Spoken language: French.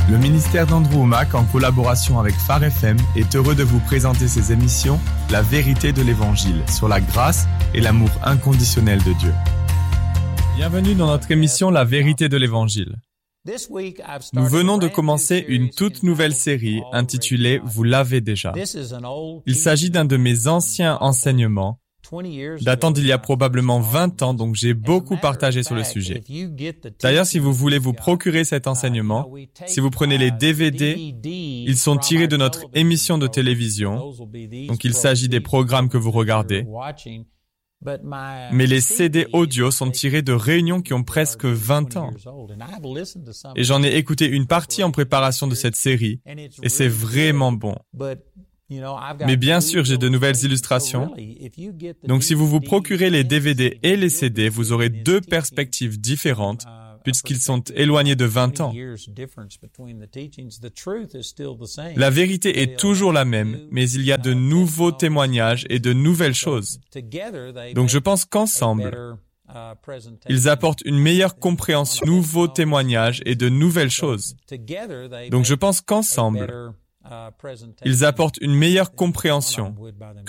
Le ministère d'Andrew Wommack, en collaboration avec Phare FM, est heureux de vous présenter ses émissions « La vérité de l'Évangile » sur la grâce et l'amour inconditionnel de Dieu. Bienvenue dans notre émission « La vérité de l'Évangile ». Nous venons de commencer une toute nouvelle série intitulée « Vous l'avez déjà ». Il s'agit d'un de mes anciens enseignements, datant d'il y a probablement 20 ans, donc j'ai beaucoup partagé sur le sujet. D'ailleurs, si vous voulez vous procurer cet enseignement, si vous prenez les DVD, ils sont tirés de notre émission de télévision, donc il s'agit des programmes que vous regardez, mais les CD audio sont tirés de réunions qui ont presque 20 ans. Et j'en ai écouté une partie en préparation de cette série, et c'est vraiment bon. Mais bien sûr, j'ai de nouvelles illustrations. Donc si vous vous procurez les DVD et les CD, vous aurez deux perspectives différentes, puisqu'ils sont éloignés de 20 ans. La vérité est toujours la même, mais il y a de nouveaux témoignages et de nouvelles choses. Donc je pense qu'ensemble, ils apportent une meilleure compréhension, de nouveaux témoignages et de nouvelles choses. Donc je pense qu'ensemble, ils apportent une meilleure compréhension